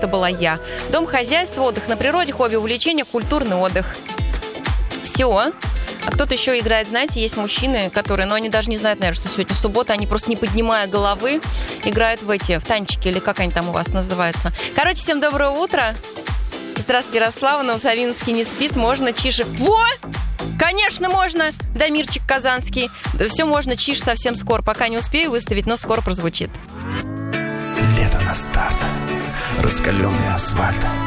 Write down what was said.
это была я. Дом, хозяйство, отдых на природе, хобби, увлечения, культурный отдых. Все. А кто-то еще играет, знаете, есть мужчины, которые, они даже не знают, наверное, что сегодня суббота, они просто не поднимая головы играют в танчики, или как они там у вас называются. Короче, всем доброе утро. Здравствуйте, Ярослава, Новосавинский не спит, можно чише. Во! Конечно, можно! Дамирчик Казанский. Да все можно, чиш совсем скоро. Пока не успею выставить, но скоро прозвучит. Лето на старт. Раскаленный асфальт.